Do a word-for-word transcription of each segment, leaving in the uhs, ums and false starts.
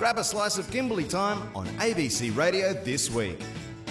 Grab a slice of Kimberley time on A B C Radio this week.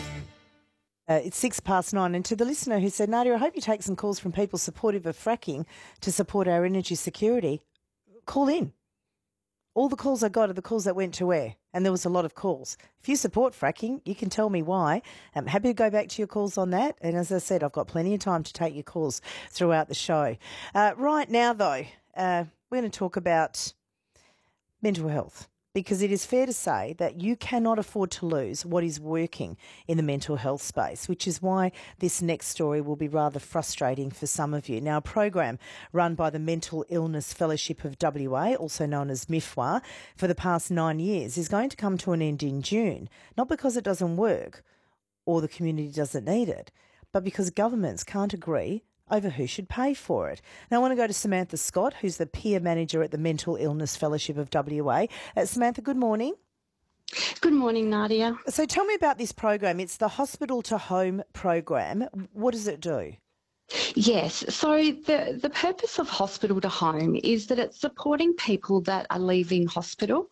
Uh, it's six past nine, and to the listener who said, Nadia, I hope you take some calls from people supportive of fracking to support our energy security, call in. All the calls I got are the calls that went to air, and there was a lot of calls. If you support fracking, you can tell me why. I'm happy to go back to your calls on that, and as I said, I've got plenty of time to take your calls throughout the show. Uh, right now, though, uh, we're going to talk about mental health, because it is fair to say that you cannot afford to lose what is working in the mental health space, which is why this next story will be rather frustrating for some of you. Now, a program run by the Mental Illness Fellowship of W A, also known as M I F W A, for the past nine years is going to come to an end in June, not because it doesn't work or the community doesn't need it, but because governments can't agree over who should pay for it. Now, I want to go to Samantha Scott, who's the peer manager at the Mental Illness Fellowship of W A. Uh, Samantha, good morning. Good morning, Nadia. So tell me about this program. It's the Hospital to Home program. What does it do? Yes, so the, the purpose of Hospital to Home is that it's supporting people that are leaving hospital,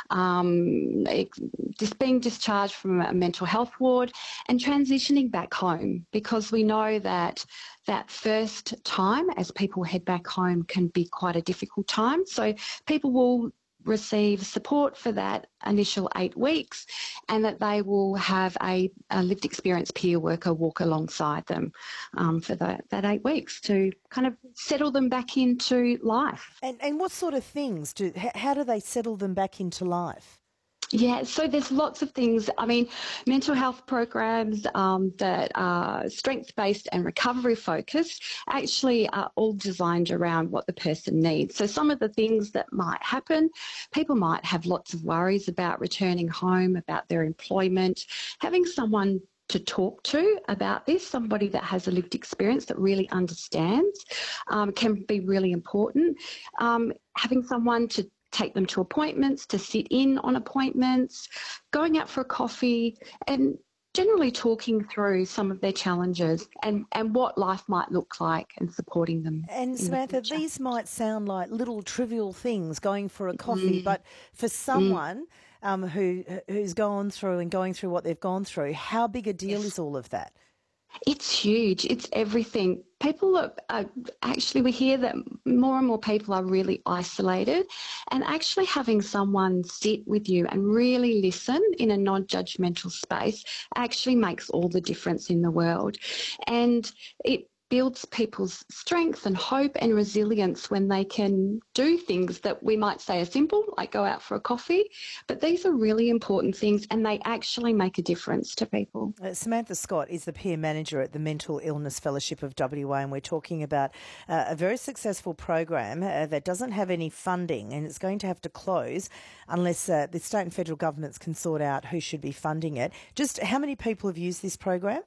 um, just being discharged from a mental health ward and transitioning back home, because we know that that first time as people head back home can be quite a difficult time. So people will receive support for that initial eight weeks and that they will have a, a lived experience peer worker walk alongside them um, for the, that eight weeks to kind of settle them back into life. And, and what sort of things, do? how do they settle them back into life? Yeah, so there's lots of things. I mean, mental health programs um, that are strength-based and recovery-focused actually are all designed around what the person needs. So some of the things that might happen, people might have lots of worries about returning home, about their employment, having someone to talk to about this, somebody that has a lived experience that really understands, um, can be really important. Um, having someone to take them to appointments, to sit in on appointments, going out for a coffee, and generally talking through some of their challenges and, and what life might look like and supporting them. And Samantha, the these might sound like little trivial things, going for a coffee, mm. but for someone mm. um, who who's gone through and going through what they've gone through, how big a deal yes. is all of that? It's huge. It's everything. People are, are actually, we hear that more and more people are really isolated, and actually having someone sit with you and really listen in a non-judgmental space actually makes all the difference in the world. And it builds people's strength and hope and resilience when they can do things that we might say are simple, like go out for a coffee, but these are really important things and they actually make a difference to people. Uh, Samantha Scott is the peer manager at the Mental Illness Fellowship of W A, and we're talking about uh, a very successful program uh, that doesn't have any funding, and it's going to have to close unless uh, the state and federal governments can sort out who should be funding it. Just how many people have used this program?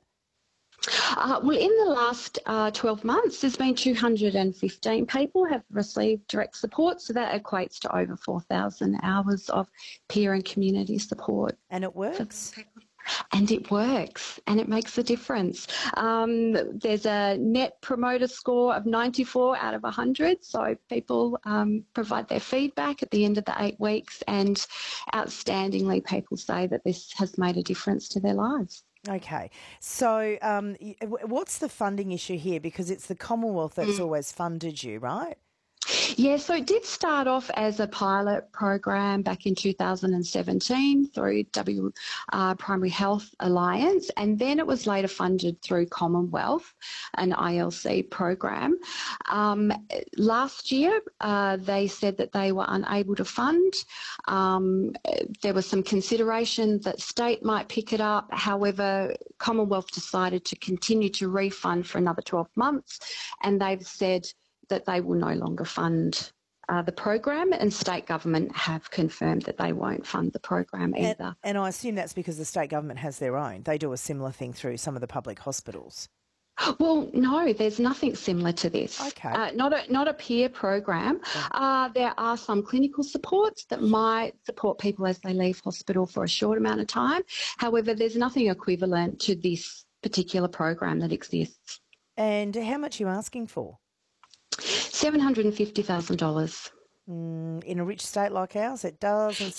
Uh, well, in the last uh, twelve months, there's been two hundred fifteen people have received direct support, so that equates to over four thousand hours of peer and community support. And it works? And it works, and it makes a difference. Um, there's a net promoter score of ninety-four out of one hundred, so people um, provide their feedback at the end of the eight weeks, and outstandingly people say that this has made a difference to their lives. Okay, so um, what's the funding issue here? Because it's the Commonwealth that's mm. always funded you, right? Yeah, so it did start off as a pilot program back in two thousand seventeen through W uh, Primary Health Alliance, and then it was later funded through Commonwealth, an I L C program. Um, last year, uh, they said that they were unable to fund. Um, there was some consideration that state might pick it up. However, Commonwealth decided to continue to refund for another twelve months, and they've said that they will no longer fund uh, the program, and state government have confirmed that they won't fund the program either. And, and I assume that's because the state government has their own. They do a similar thing through some of the public hospitals. Well, no, there's nothing similar to this. Okay. Uh, not a not a peer program. Uh, there are some clinical supports that might support people as they leave hospital for a short amount of time. However, there's nothing equivalent to this particular program that exists. And how much are you asking for? seven hundred fifty thousand dollars. Mm, in a rich state like ours, it doesn't